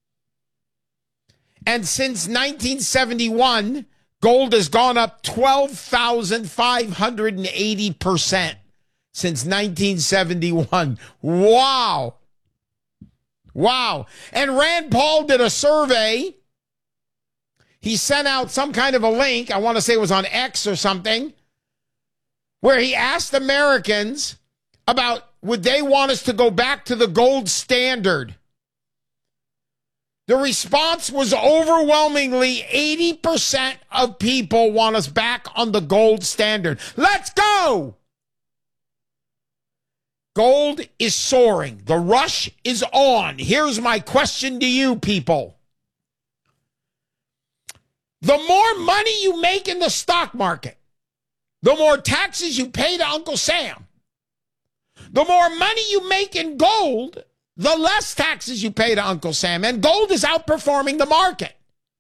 And since 1971, gold has gone up 12,580%. Since 1971. Wow. Wow. And Rand Paul did a survey. He sent out some kind of a link. I want to say it was on X or something, where he asked Americans about would they want us to go back to the gold standard. The response was overwhelmingly 80% of people want us back on the gold standard. Let's go. Gold is soaring. The rush is on. Here's my question to you people. The more money you make in the stock market, the more taxes you pay to Uncle Sam. The more money you make in gold, the less taxes you pay to Uncle Sam. And gold is outperforming the market.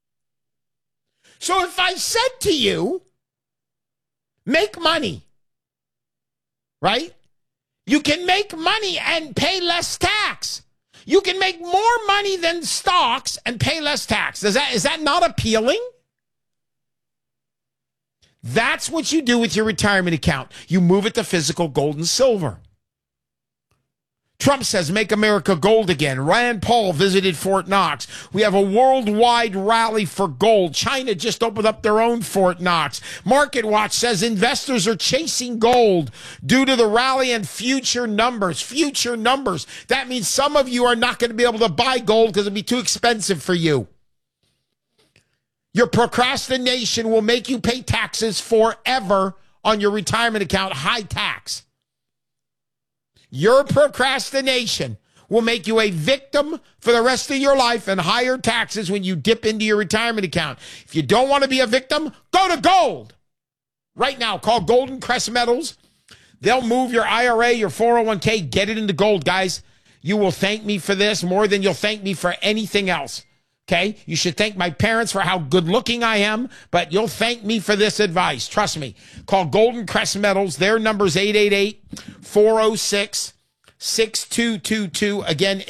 So if I said to you, make money, right? You can make money and pay less tax. You can make more money than stocks and pay less tax. Is that not appealing? That's what you do with your retirement account. You move it to physical gold and silver. Trump says, make America gold again. Rand Paul visited Fort Knox. We have a worldwide rally for gold. China just opened up their own Fort Knox. Market Watch says investors are chasing gold due to the rally and future numbers. Future numbers. That means some of you are not going to be able to buy gold because it'll be too expensive for you. Your procrastination will make you pay taxes forever on your retirement account, high tax. Your procrastination will make you a victim for the rest of your life and higher taxes when you dip into your retirement account. If you don't want to be a victim, go to gold. Right now, call Golden Crest Metals. They'll move your IRA, your 401k, get it into gold, guys. You will thank me for this more than you'll thank me for anything else. Okay? You should thank my parents for how good looking I am, but you'll thank me for this advice. Trust me. Call Golden Crest Metals. Their number's 888-406-6222. Again,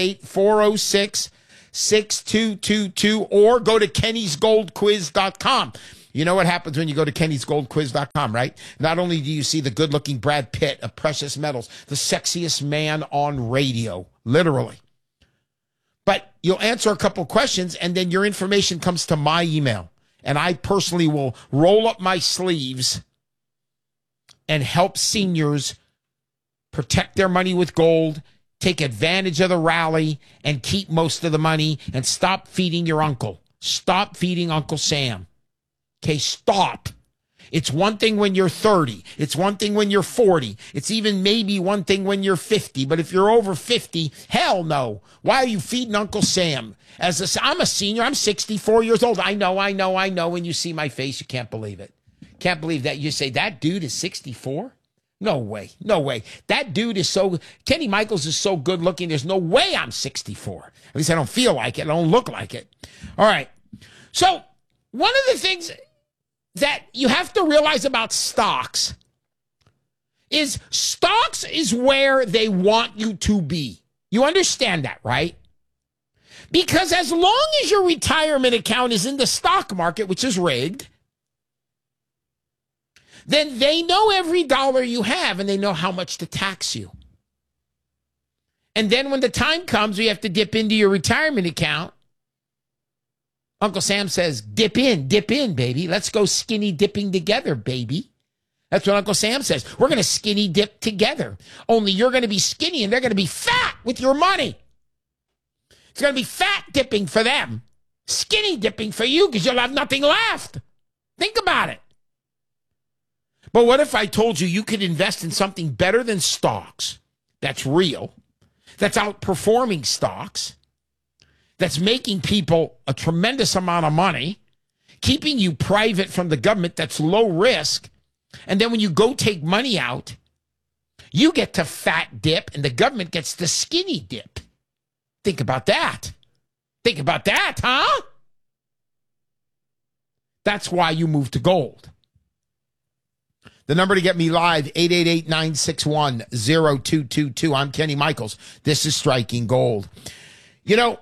888-406-6222. Or go to Kenny'sGoldQuiz.com. You know what happens when you go to Kenny'sGoldQuiz.com, right? Not only do you see the good-looking Brad Pitt of Precious Metals, the sexiest man on radio, literally. But you'll answer a couple questions, and then your information comes to my email. And I personally will roll up my sleeves and help seniors protect their money with gold, take advantage of the rally, and keep most of the money, and stop feeding your uncle. Stop feeding Uncle Sam. Okay, stop. It's one thing when you're 30. It's one thing when you're 40. It's even maybe one thing when you're 50. But if you're over 50, hell no. Why are you feeding Uncle Sam? I'm a senior. I'm 64 years old. I know. When you see my face, you can't believe it. Can't believe that. You say, that dude is 64? No way. That dude is Kenny Michaels is so good looking. There's no way I'm 64. At least I don't feel like it. I don't look like it. All right. So one of the things that you have to realize about stocks is where they want you to be. You understand that, right? Because as long as your retirement account is in the stock market, which is rigged, then they know every dollar you have and they know how much to tax you. And then when the time comes, you have to dip into your retirement account. Uncle Sam says, dip in, baby. Let's go skinny dipping together, baby. That's what Uncle Sam says. We're going to skinny dip together. Only you're going to be skinny and they're going to be fat with your money. It's going to be fat dipping for them. Skinny dipping for you because you'll have nothing left. Think about it. But what if I told you could invest in something better than stocks that's real, that's outperforming stocks, that's making people a tremendous amount of money, keeping you private from the government, that's low risk, and then when you go take money out, you get to fat dip and the government gets to skinny dip. Think about that. Think about that, huh? That's why you move to gold. The number to get me live, 888-961-0222. I'm Kenny Michaels. This is Striking Gold. You know,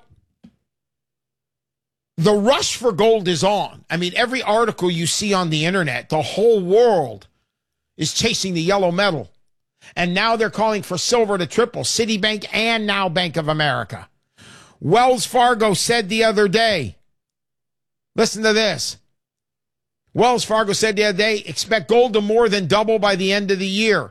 the rush for gold is on. I mean, every article you see on the internet, the whole world is chasing the yellow metal. And now they're calling for silver to triple, Citibank and now Bank of America. Wells Fargo said the other day, listen to this. Wells Fargo said the other day, expect gold to more than double by the end of the year.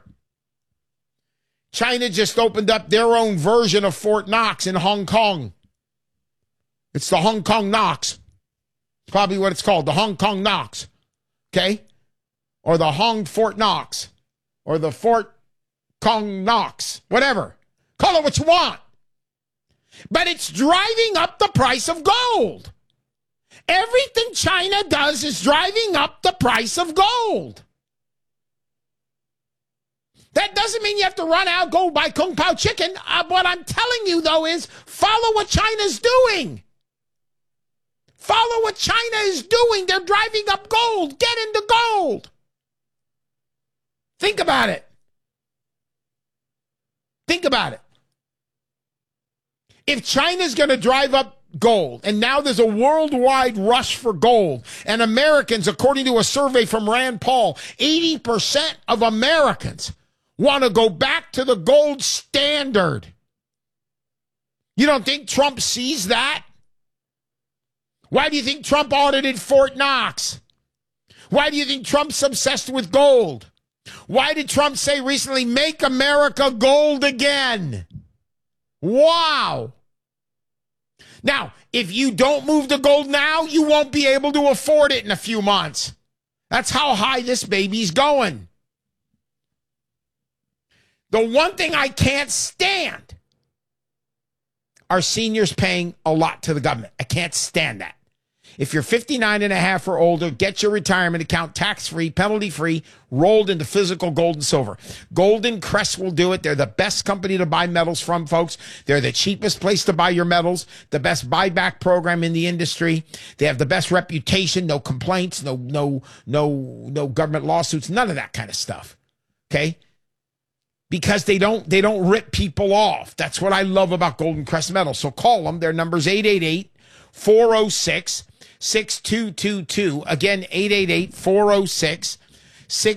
China just opened up their own version of Fort Knox in Hong Kong. It's the Hong Kong Knox. It's probably what it's called, the Hong Kong Knox. Okay? Or the Hong Fort Knox. Or the Fort Kong Knox. Whatever. Call it what you want. But it's driving up the price of gold. Everything China does is driving up the price of gold. That doesn't mean you have to run out, go buy Kung Pao chicken. What I'm telling you, though, is follow what China's doing. Follow what China is doing. They're driving up gold. Get into gold. Think about it. Think about it. If China's going to drive up gold, and now there's a worldwide rush for gold, and Americans, according to a survey from Rand Paul, 80% of Americans want to go back to the gold standard. You don't think Trump sees that? Why do you think Trump audited Fort Knox? Why do you think Trump's obsessed with gold? Why did Trump say recently, make America gold again? Wow. Now, if you don't move to gold now, you won't be able to afford it in a few months. That's how high this baby's going. The one thing I can't stand are seniors paying a lot to the government. I can't stand that. If you're 59 and a half or older, get your retirement account tax-free, penalty-free, rolled into physical gold and silver. Golden Crest will do it. They're the best company to buy metals from, folks. They're the cheapest place to buy your metals, the best buyback program in the industry. They have the best reputation, no complaints, no government lawsuits, none of that kind of stuff. Okay? Because they don't rip people off. That's what I love about Golden Crest Metals. So call them. Their number's 888-406-6222. Again, 888-406-6222.